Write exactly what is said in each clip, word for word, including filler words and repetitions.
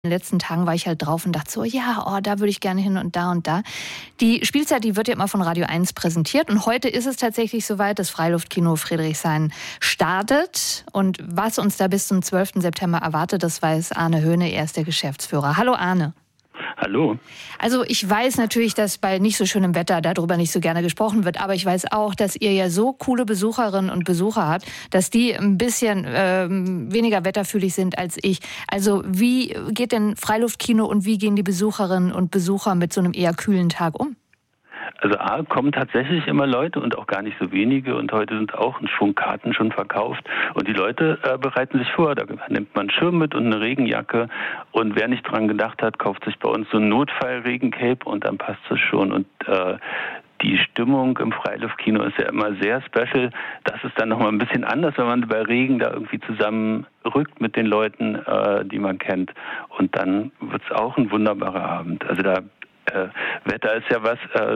In den letzten Tagen war ich halt drauf und dachte so, ja, oh, da würde ich gerne hin und da und da. Die Spielzeit, die wird ja immer von Radio eins präsentiert und heute ist es tatsächlich soweit, das Freiluftkino Friedrichshain startet. Und was uns da bis zum zwölften September erwartet, das weiß Arne Höhne, er ist der Geschäftsführer. Hallo Arne. Hallo. Also ich weiß natürlich, dass bei nicht so schönem Wetter darüber nicht so gerne gesprochen wird, aber ich weiß auch, dass ihr ja so coole Besucherinnen und Besucher habt, dass die ein bisschen ähm, weniger wetterfühlig sind als ich. Also wie geht denn Freiluftkino und wie gehen die Besucherinnen und Besucher mit so einem eher kühlen Tag um? Also A, kommen tatsächlich immer Leute und auch gar nicht so wenige und heute sind auch schon Karten schon verkauft und die Leute äh, bereiten sich vor, da nimmt man einen Schirm mit und eine Regenjacke und wer nicht dran gedacht hat, kauft sich bei uns so ein Notfall-Regencape und dann passt es schon und äh, die Stimmung im Freiluftkino ist ja immer sehr special. Das ist dann nochmal ein bisschen anders, wenn man bei Regen da irgendwie zusammenrückt mit den Leuten, äh, die man kennt und dann wird es auch ein wunderbarer Abend. Also da Äh, Wetter ist ja was, äh,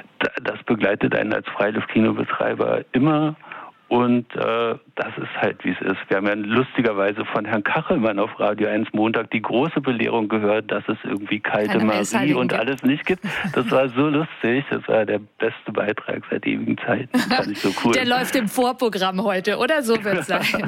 das begleitet einen als Freiluftkino-Betreiber immer und äh, das ist halt, wie es ist. Wir haben ja lustigerweise von Herrn Kachelmann auf Radio eins Montag die große Belehrung gehört, dass es irgendwie kalte Keine Marie und alles nicht gibt. Das war so lustig, das war der beste Beitrag seit ewigen Zeiten. Das fand ich so cool. Der läuft im Vorprogramm heute, oder? So wird es sein.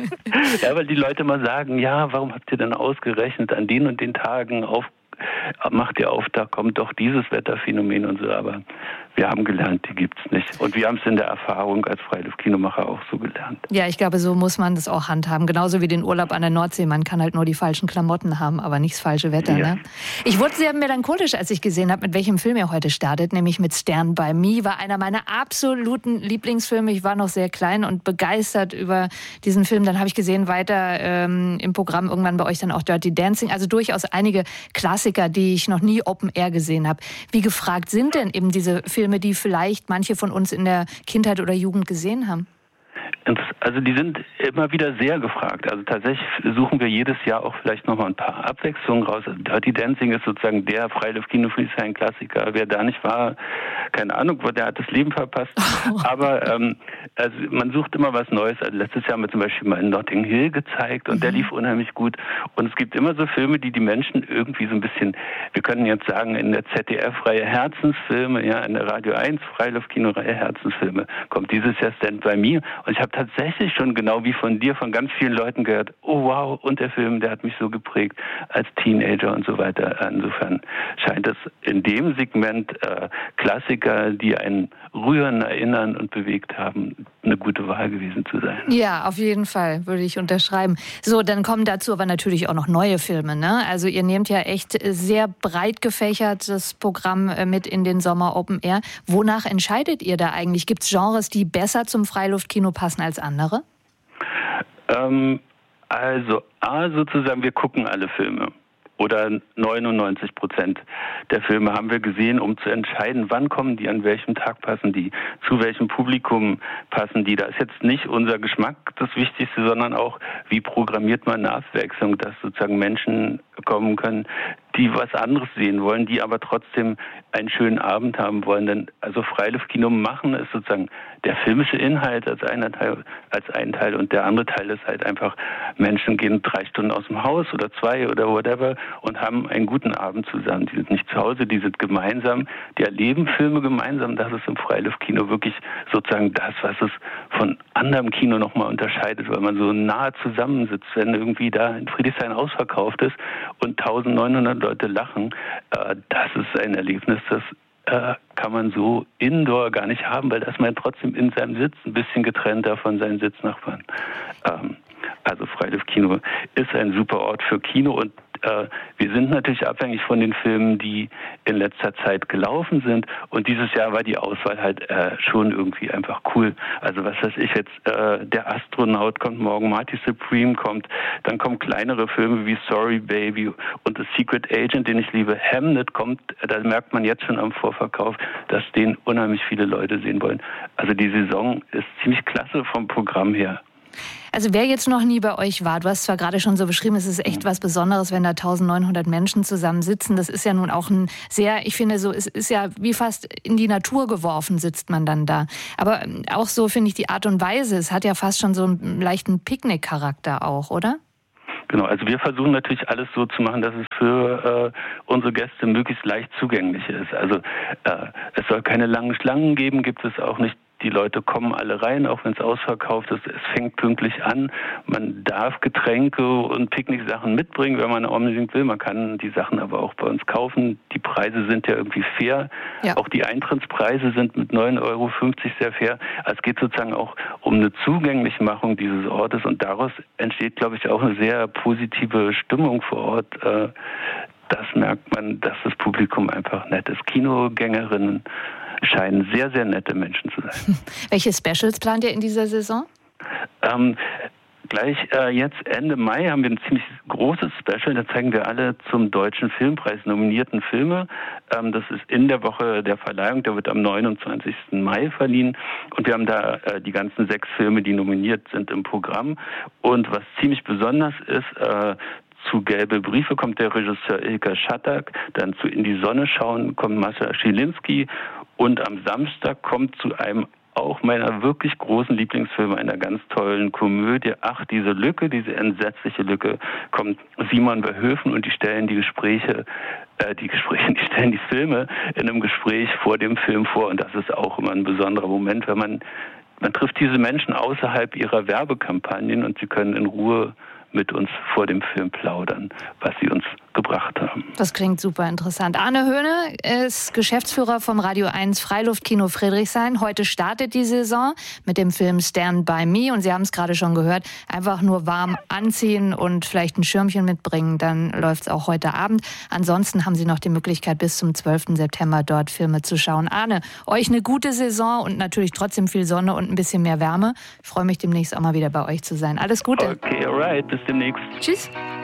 Ja, weil die Leute mal sagen, ja, warum habt ihr denn ausgerechnet an den und den Tagen auf macht ihr auf, da kommt doch dieses Wetterphänomen und so, aber wir haben gelernt, die gibt's nicht. Und wir haben es in der Erfahrung als Freiluftkinomacher auch so gelernt. Ja, ich glaube, so muss man das auch handhaben. Genauso wie den Urlaub an der Nordsee. Man kann halt nur die falschen Klamotten haben, aber nicht das falsche Wetter. Ja. Ne? Ich wurde sehr melancholisch, als ich gesehen habe, mit welchem Film er heute startet, nämlich mit Stand by Me. War einer meiner absoluten Lieblingsfilme. Ich war noch sehr klein und begeistert über diesen Film. Dann habe ich gesehen, weiter ähm, im Programm irgendwann bei euch dann auch Dirty Dancing. Also durchaus einige Klassiker, die ich noch nie Open Air gesehen habe. Wie gefragt sind denn eben diese Filme, die vielleicht manche von uns in der Kindheit oder Jugend gesehen haben? Also die sind immer wieder sehr gefragt. Also tatsächlich suchen wir jedes Jahr auch vielleicht noch mal ein paar Abwechslungen raus. Also Dirty Dancing ist sozusagen der Freiluftkino-Friedrichshain-Klassiker. Wer da nicht war, keine Ahnung, der hat das Leben verpasst. Aber ähm, also man sucht immer was Neues. Also letztes Jahr haben wir zum Beispiel mal in Notting Hill gezeigt und mhm. der lief unheimlich gut. Und es gibt immer so Filme, die die Menschen irgendwie so ein bisschen, wir können jetzt sagen, in der Z D F-Reihe Herzensfilme, ja, in der Radio eins Freiluftkino-Reihe Herzensfilme kommt dieses Jahr Stand by Me. Und ich habe tatsächlich schon genau wie von dir, von ganz vielen Leuten gehört, oh wow, und der Film, der hat mich so geprägt als Teenager und so weiter. Insofern scheint es in dem Segment äh, Klassiker, die einen rühren, erinnern und bewegt haben, eine gute Wahl gewesen zu sein. Ja, auf jeden Fall, würde ich unterschreiben. So, dann kommen dazu aber natürlich auch noch neue Filme, ne? Also ihr nehmt ja echt sehr breit gefächertes Programm mit in den Sommer Open Air. Wonach entscheidet ihr da eigentlich? Gibt es Genres, die besser zum Freiluftkino passen als andere? Ähm, also A, sozusagen, wir gucken alle Filme. Oder neunundneunzig Prozent der Filme haben wir gesehen, um zu entscheiden, wann kommen die, an welchem Tag passen die, zu welchem Publikum passen die. Da ist jetzt nicht unser Geschmack das Wichtigste, sondern auch, wie programmiert man eine Abwechslung, dass sozusagen Menschen kommen können, die was anderes sehen wollen, die aber trotzdem einen schönen Abend haben wollen. Denn also Freiluftkino machen ist sozusagen der filmische Inhalt als einer Teil, als ein Teil und der andere Teil ist halt einfach, Menschen gehen drei Stunden aus dem Haus oder zwei oder whatever und haben einen guten Abend zusammen. Die sind nicht zu Hause, die sind gemeinsam, die erleben Filme gemeinsam. Das ist im Freiluftkino wirklich sozusagen das, was es von anderem Kino nochmal unterscheidet, weil man so nah zusammensitzt, wenn irgendwie da in Friedrichshain ausverkauft ist und neunzehnhundert Leute lachen. Äh, das ist ein Erlebnis, das äh, kann man so indoor gar nicht haben, weil da ist man trotzdem in seinem Sitz ein bisschen getrennter von seinen Sitznachbarn. Ähm, also Freiluftkino ist ein super Ort für Kino und äh, wir sind natürlich abhängig von den Filmen, die in letzter Zeit gelaufen sind und dieses Jahr war die Auswahl halt äh, schon irgendwie einfach cool. Also was weiß ich jetzt, äh, der Astronaut kommt morgen, Marty Supreme kommt, dann kommen kleinere Filme wie Sorry Baby und The Secret Agent, den ich liebe, Hamnet kommt, da merkt man jetzt schon am Vorverkauf, dass den unheimlich viele Leute sehen wollen. Also die Saison ist ziemlich klasse vom Programm her. Also wer jetzt noch nie bei euch war, du hast zwar gerade schon so beschrieben, es ist echt was Besonderes, wenn da neunzehnhundert Menschen zusammen sitzen. Das ist ja nun auch ein sehr, ich finde so, es ist ja wie fast in die Natur geworfen, sitzt man dann da. Aber auch so finde ich die Art und Weise, es hat ja fast schon so einen leichten Picknick-Charakter auch, oder? Genau, also wir versuchen natürlich alles so zu machen, dass es für äh, unsere Gäste möglichst leicht zugänglich ist. Also äh, es soll keine langen Schlangen geben, gibt es auch nicht. Die Leute kommen alle rein, auch wenn es ausverkauft ist. Es fängt pünktlich an. Man darf Getränke und Picknicksachen mitbringen, wenn man unbedingt will. Man kann die Sachen aber auch bei uns kaufen. Die Preise sind ja irgendwie fair. Ja. Auch die Eintrittspreise sind mit neun Euro fünfzig sehr fair. Also es geht sozusagen auch um eine Zugänglichmachung dieses Ortes. Und daraus entsteht, glaube ich, auch eine sehr positive Stimmung vor Ort. Das merkt man, dass das Publikum einfach nett ist. Kinogängerinnen scheinen sehr, sehr nette Menschen zu sein. Welche Specials plant ihr in dieser Saison? Ähm, gleich äh, jetzt Ende Mai haben wir ein ziemlich großes Special. Da zeigen wir alle zum Deutschen Filmpreis nominierten Filme. Ähm, das ist in der Woche der Verleihung. Der wird am neunundzwanzigsten Mai verliehen. Und wir haben da äh, die ganzen sechs Filme, die nominiert sind, im Programm. Und was ziemlich besonders ist, äh, zu Gelbe Briefe kommt der Regisseur Ilka Schattak. Dann zu In die Sonne schauen kommt Mascha Schilinski. Und am Samstag kommt zu einem auch meiner wirklich großen Lieblingsfilme, einer ganz tollen Komödie, Ach, diese Lücke, diese entsetzliche Lücke, kommt Simon Verhoeven und die stellen die Gespräche, äh, die Gespräche, die stellen die Filme in einem Gespräch vor dem Film vor. Und das ist auch immer ein besonderer Moment, wenn man, man trifft diese Menschen außerhalb ihrer Werbekampagnen und sie können in Ruhe mit uns vor dem Film plaudern, was sie uns gebracht haben. Das klingt super interessant. Arne Höhne ist Geschäftsführer vom Radio eins Freiluftkino Friedrichshain. Heute startet die Saison mit dem Film Stand by Me und Sie haben es gerade schon gehört, einfach nur warm anziehen und vielleicht ein Schirmchen mitbringen, dann läuft es auch heute Abend. Ansonsten haben Sie noch die Möglichkeit, bis zum zwölften September dort Filme zu schauen. Arne, euch eine gute Saison und natürlich trotzdem viel Sonne und ein bisschen mehr Wärme. Ich freue mich demnächst auch mal wieder bei euch zu sein. Alles Gute. Okay, alright. Bis demnächst. Tschüss.